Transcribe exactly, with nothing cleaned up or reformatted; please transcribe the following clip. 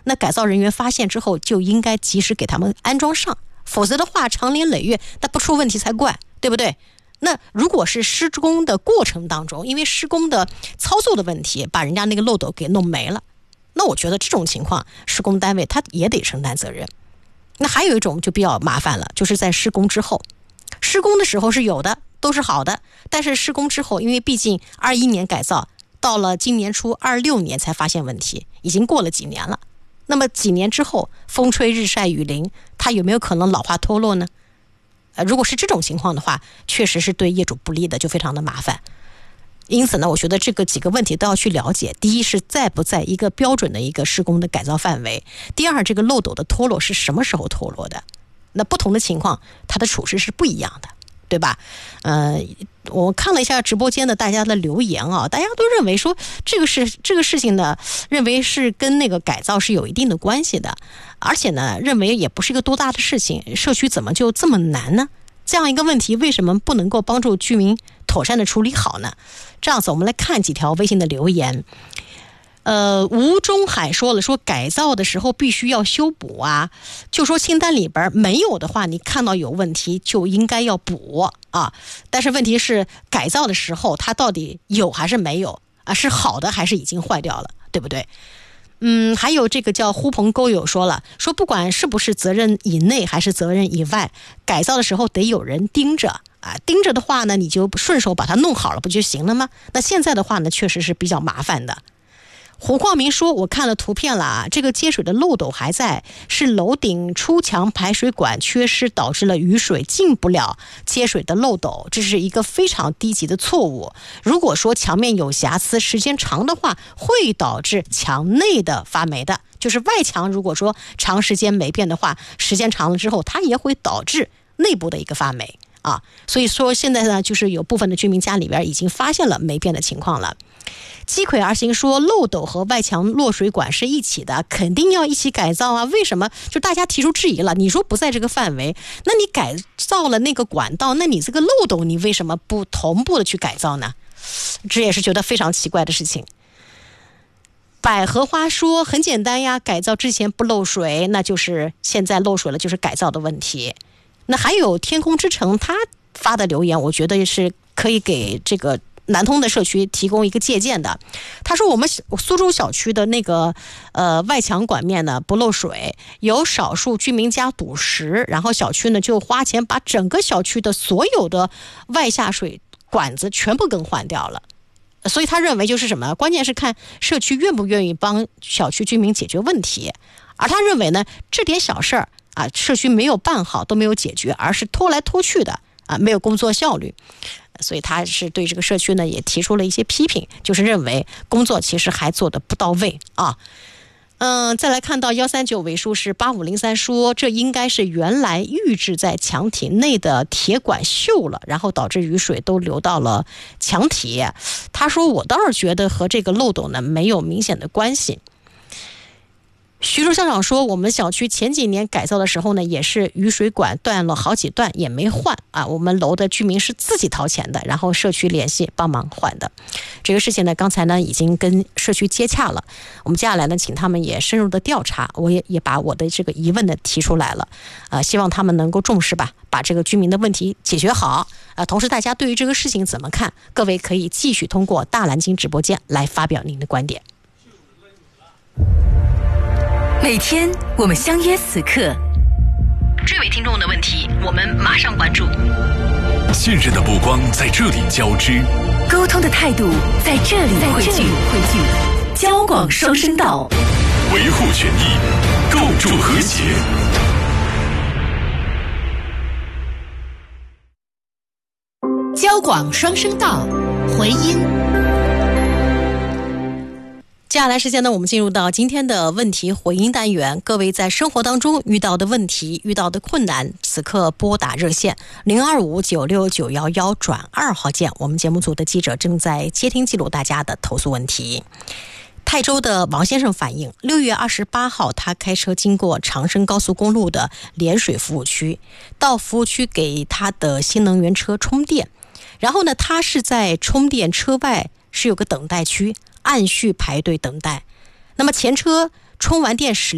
那改造人员发现之后就应该及时给他们安装上，否则的话长年累月那不出问题才怪，对不对？那如果是施工的过程当中，因为施工的操作的问题把人家那个漏斗给弄没了，那我觉得这种情况施工单位他也得承担责任。那还有一种就比较麻烦了，就是在施工之后，施工的时候是有的，都是好的，但是施工之后，因为毕竟二一年改造，到了今年初二六年才发现问题，已经过了几年了。那么几年之后，风吹日晒雨淋，它有没有可能老化脱落呢？呃，如果是这种情况的话，确实是对业主不利的，就非常的麻烦。因此呢，我觉得这个几个问题都要去了解。第一是在不在一个标准的一个施工的改造范围，第二这个漏斗的脱落是什么时候脱落的，那不同的情况它的处置是不一样的，对吧？呃，我看了一下直播间的大家的留言啊，大家都认为说这个事这个事情呢，认为是跟那个改造是有一定的关系的，而且呢，认为也不是一个多大的事情，社区怎么就这么难呢？这样一个问题为什么不能够帮助居民妥善的处理好呢？这样子我们来看几条微信的留言。呃，吴中海说了，说改造的时候必须要修补啊，就说清单里边没有的话，你看到有问题就应该要补啊。但是问题是改造的时候它到底有还是没有啊？是好的还是已经坏掉了，对不对？嗯，还有这个叫呼朋狗友说了，说不管是不是责任以内还是责任以外，改造的时候得有人盯着啊，盯着的话呢，你就顺手把它弄好了不就行了吗？那现在的话呢，确实是比较麻烦的。胡光明说，我看了图片了啊，这个接水的漏斗还在，是楼顶出墙排水管缺失导致了雨水进不了接水的漏斗，这是一个非常低级的错误。如果说墙面有瑕疵，时间长的话会导致墙内的发霉的，就是外墙如果说长时间没变的话，时间长了之后它也会导致内部的一个发霉啊。所以说现在呢，就是有部分的居民家里边已经发现了霉变的情况了。击溃而行说，漏斗和外墙落水管是一起的，肯定要一起改造啊，为什么就大家提出质疑了？你说不在这个范围，那你改造了那个管道，那你这个漏斗你为什么不同步的去改造呢？这也是觉得非常奇怪的事情。百合花说，很简单呀，改造之前不漏水，那就是现在漏水了，就是改造的问题。那还有天空之城他发的留言，我觉得是可以给这个南通的社区提供一个借鉴的。他说我们苏州小区的那个呃外墙管面呢不漏水，有少数居民家堵实，然后小区呢就花钱把整个小区的所有的外下水管子全部更换掉了。所以他认为就是什么，关键是看社区愿不愿意帮小区居民解决问题。而他认为呢，这点小事儿啊，社区没有办好都没有解决，而是拖来拖去的啊，没有工作效率。所以他是对这个社区呢也提出了一些批评，就是认为工作其实还做得不到位啊。嗯，再来看到一三九尾数是八五零三说，这应该是原来预制在墙体内的铁管锈了，然后导致雨水都流到了墙体。他说我倒是觉得和这个漏斗呢没有明显的关系。徐州校长说，我们小区前几年改造的时候呢，也是雨水管断了好几段也没换啊，我们楼的居民是自己掏钱的，然后社区联系帮忙换的。这个事情呢，刚才呢已经跟社区接洽了，我们接下来呢请他们也深入的调查，我也也把我的这个疑问呢提出来了，呃，希望他们能够重视吧，把这个居民的问题解决好。呃，同时大家对于这个事情怎么看？各位可以继续通过大蓝鲸直播间来发表您的观点。 每天我们相约此刻， 这位听众的问题我们马上关注。 信任的目光在这里交织， 沟通的态度在这里汇聚，汇聚，交广双声道， 维护权益，构筑和谐。 交广双声道，回音。 接下来时间呢，我们进入到今天的问题回应单元。各位在生活当中遇到的问题、遇到的困难，此刻拨打热线零二五九六九幺幺转二号键，我们节目组的记者正在接听记录大家的投诉问题。泰州的王先生反映，六月二十八号他开车经过长深高速公路的涟水服务区，到服务区给他的新能源车充电，然后呢，他是在充电车外是有个等待区，按序排队等待。那么前车充完电时